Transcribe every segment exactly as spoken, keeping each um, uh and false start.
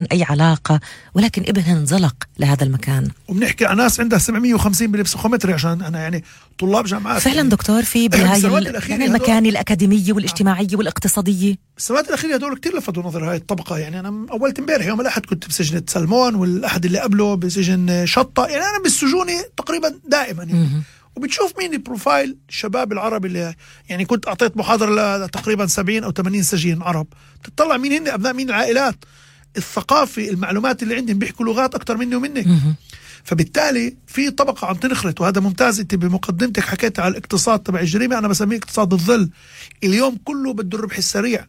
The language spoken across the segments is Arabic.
أي علاقة، ولكن ابنها انزلق لهذا المكان. وبنحكي عن ناس عندها سبعمية وخمسين بالبسيكومتري، عشان أنا يعني طلاب جامعات فعلا يعني. دكتور في بهاي يعني المكاني الأكاديمية والاجتماعية والاقتصادية. السنوات الأخيرة هدول كتير لفتوا نظر هاي الطبقة. يعني أنا أول امبارح يوم الأحد كنت بسجن سلمون، والأحد اللي قبله بسجن شطة. يعني أنا بالسجوني تقريبا دائما يعني. وبتشوف مين البروفايل الشباب العرب اللي يعني كنت أعطيت محاضرة لتقريبا سبعين أو ثمانين سجين عرب، تطلع مين هن أبناء مين العائلات، الثقافة، المعلومات اللي عندهم، بيحكوا لغات أكتر مني ومنك. فبالتالي في طبقة عم تنخرط، وهذا ممتاز. انت بمقدمتك حكيت على الاقتصاد تبع الجريمة، أنا بسميه اقتصاد الظل. اليوم كله بده الربح السريع.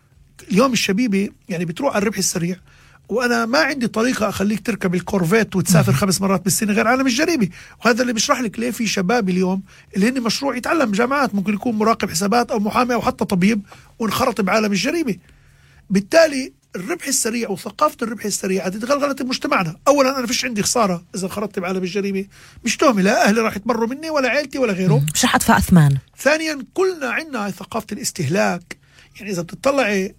اليوم الشبيبة يعني بتروح على الربح السريع، وأنا ما عندي طريقة أخليك تركب الكورفيت وتسافر خمس مرات بالسنة غير عالم الجريمة. وهذا اللي بيشرح لك ليه في شباب اليوم اللي هن مشروع يتعلم جامعات، ممكن يكون مراقب حسابات أو محامي أو حتى طبيب، وانخرط بعالم الجريمة. بالتالي الربح السريع وثقافة الربح السريع هذه تغلغلت بمجتمعنا. أولا أنا فيش عندي خسارة إذا انخرطت بعالم الجريمة، مش تهمة، لا أهلي راح يتمروا مني ولا عائلتي ولا غيره، مش رح أدفع أثمان. ثانيا كلنا عندنا ثقافة الاستهلاك. يعني إذا بتطلعي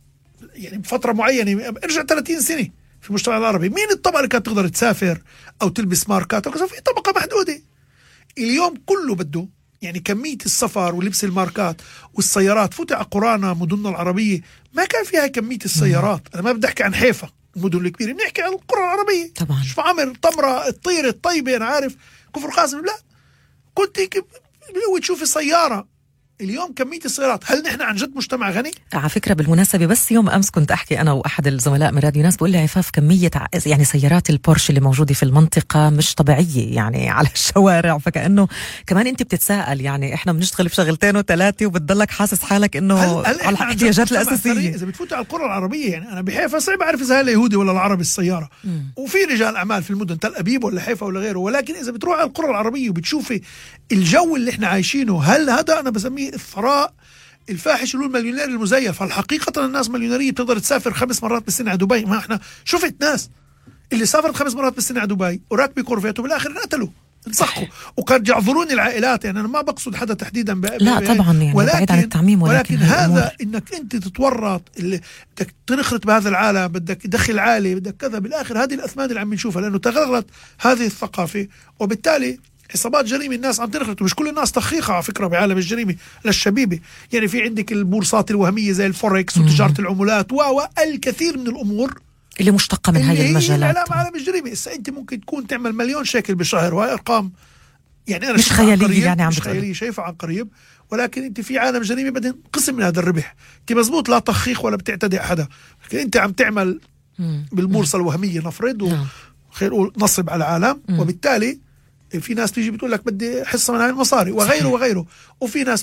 يعني بفترة معينة، ارجع ثلاثين سنة في المجتمع العربي، مين الطبقة اللي كانت تقدر تسافر أو تلبس ماركات أو كذا؟ في طبقة محدودة. اليوم كله بده يعني كمية السفر ولبس الماركات والسيارات. فوت على قرانا مدننا العربية ما كان فيها كمية السيارات. أنا ما بدي أحكي عن حيفا المدن الكبيرة، بنحكي عن القرى العربية طبعا. شوف عمر، طمرة، الطيرة، الطيبة، أنا عارف كفر قاسم، لا كنت تشوفي سيارة. اليوم كمية السيارات، هل نحن عن جد مجتمع غني؟ على فكرة بالمناسبة بس يوم أمس كنت أحكي أنا وأحد الزملاء من راديو ناس، بقول لي عفاف كمية يعني سيارات البورش اللي موجودة في المنطقة مش طبيعية يعني على الشوارع. فكأنه كمان أنت بتتساءل، يعني إحنا بنشتغل في شغلتين وثلاثة وبتضلك حاسس حالك إنه على الاحتياجات الأساسية. إذا بتفوت على القرى العربية، يعني أنا بحيفا صعب أعرف إذا هذا يهودي ولا العربي السيارة، مم. وفي رجال أعمال في المدن تل أبيب ولا حيفا ولا غيره، ولكن إذا بتروح على القرى العربية وبتشوفي الجو اللي إحنا عايشينه، هل هذا أنا بسميه الثراء الفاحش اللي هو المليونير المزيف؟ فالحقيقة الناس مليونيرية بتقدر تسافر خمس مرات بالسنة على دبي. ما احنا شفت ناس اللي سافرت خمس مرات بالسنة على دبي وراكبي كورفيت وبالآخر انقتلوا انصحوا، وكان يعذرون العائلات. يعني أنا ما بقصد حدا تحديدا ب... لا طبعا يعني بعيد عن التعميم، ولكن, ولكن هذا انك انت تتورط، اللي بدك تنخرط بهذا العالم، بدك تدخل عالي، بدك كذا، بالآخر هذه الأثمان اللي عم نشوفها لأنه تغلغلت هذه الثقافة. وبالتالي عصابات جريمة الناس عم تنخرط، ومش كل الناس تخيخة على فكرة بعالم الجريمة للشبيبة. يعني في عندك البورصات الوهمية زي الفوركس وتجارة العملات والكثير من الأمور اللي مشتقة من هاي المجالات. اللي عالم الجريمة. إسا أنت ممكن تكون تعمل مليون شيكل بالشهر، وهي أرقام يعني أنا مش خيالية، يعني عم مش خيالية شايفة عن قريب، ولكن أنت في عالم جريمة بدهم قسم من هذا الربح. أنت مزبوط لا تخيخ ولا بتعتدي أحدا، لكن أنت عم تعمل بالبورصة الوهمية نفرض وخير نصب على العالم، وبالتالي في ناس تيجي بتقول لك بدي حصة من هاي المصاري وغيره وغيره، وفي ناس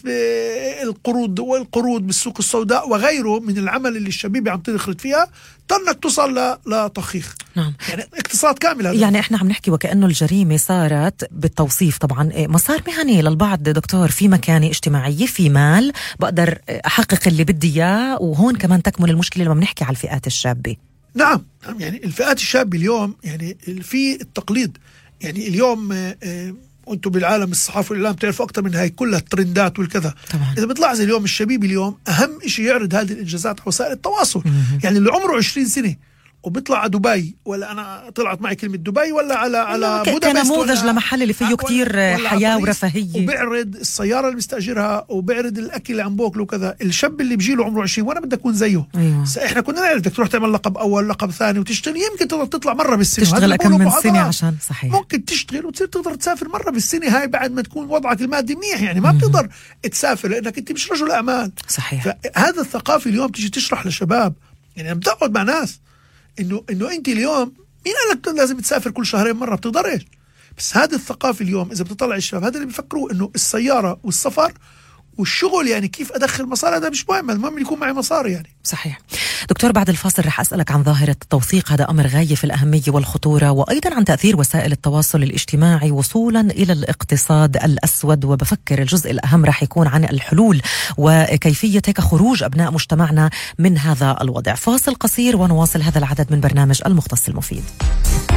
بالقروض والقروض بالسوق السوداء وغيره من العمل اللي الشبيبة عم تنخرط فيها تنك توصل لتخيخ. نعم. يعني اقتصاد كامل هذا. يعني احنا عم نحكي وكأنه الجريمة صارت بالتوصيف طبعا مسار مهني للبعض دكتور، في مكانة اجتماعية، في مال بقدر أحقق اللي بدي إياه، وهون كمان تكمن المشكلة لما بنحكي على الفئات الشابة. نعم يعني الفئات الشابة اليوم يعني في التقليد. يعني اليوم وانتم بالعالم الصحافة والإعلام تعرفوا أكتر من هاي كلها الترندات والكذا طبعا. إذا بتلاحظ اليوم الشبيب اليوم أهم إشي يعرض هذه الإنجازات على وسائل التواصل. مم. يعني اللي عمره عشرين سنة وبيطلع على دبي، ولا أنا طلعت معي كلمة دبي، ولا على على بودابست كنموذج لمحل اللي فيه كتير حياة ورفاهية، وبيعرض السيارة اللي مستأجرها وبيعرض الأكل اللي عم بوكله وكذا. الشاب اللي بيجيله عمره عشرين وأنا بدي أكون زيه. أيوة. إحنا كنا نعرف بدك تروح تعمل لقب أول لقب ثاني وتشتغل، يمكن تقدر تطلع مرة بالسنة، تشتغل كم من سنة عشان صحيح ممكن تشتغل وتصير تقدر تسافر مرة بالسنة. هاي بعد ما تكون وضعك المادي منيح، يعني ما بتقدر تسافر لأنك أنت مش رجل أعمال. صحيح. فهذا الثقافة اليوم تيجي تشرح للشباب. يعني لما تقعد مع ناس إنه إنه أنت اليوم مين قال لك لازم تسافر كل شهرين مرة؟ بتقدرش. بس هذه الثقافة اليوم إذا بتطلع الشباب هذا اللي بيفكروا إنه السيارة والسفر والشغل يعني كيف أدخل مصاري، هذا مش مهم، المهم يكون معي مصاري. يعني صحيح. دكتور بعد الفاصل رح أسألك عن ظاهرة التوثيق، هذا أمر غاية في الأهمية والخطورة، وأيضا عن تأثير وسائل التواصل الاجتماعي وصولا إلى الاقتصاد الأسود. وبفكر الجزء الأهم رح يكون عن الحلول وكيفية هيك خروج أبناء مجتمعنا من هذا الوضع. فاصل قصير ونواصل هذا العدد من برنامج المختص المفيد.